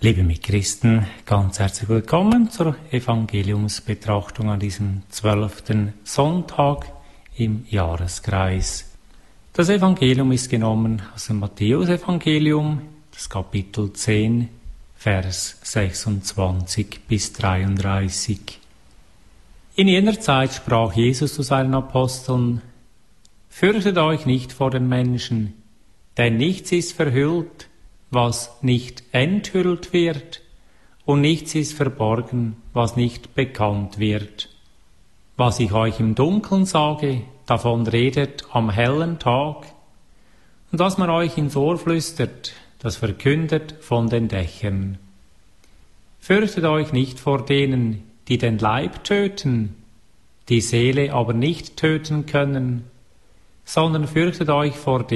Liebe Mitchristen, ganz herzlich willkommen zur Evangeliumsbetrachtung an diesem 12. Sonntag im Jahreskreis. Das Evangelium ist genommen aus dem Matthäusevangelium, das Kapitel 10, Vers 26 bis 33. In jener Zeit sprach Jesus zu seinen Aposteln: Fürchtet euch nicht vor den Menschen, denn nichts ist verhüllt, was nicht enthüllt wird, und nichts ist verborgen, was nicht bekannt wird. Was ich euch im Dunkeln sage, davon redet am hellen Tag, und was man euch ins Ohr flüstert, das verkündet von den Dächern. Fürchtet euch nicht vor denen, die den Leib töten, die Seele aber nicht töten können, sondern fürchtet euch vor